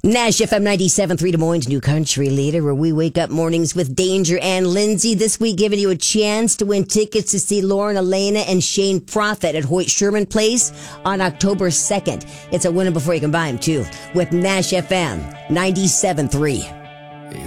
Nash FM 97.3 Des Moines' new country leader, where we wake up mornings with Danger and Lindsay. This week, giving you a chance to win tickets to see Lauren Elena and Shane Prophet at Hoyt Sherman Place on October 2nd. It's a winner before you can buy them, too, with Nash FM 97.3.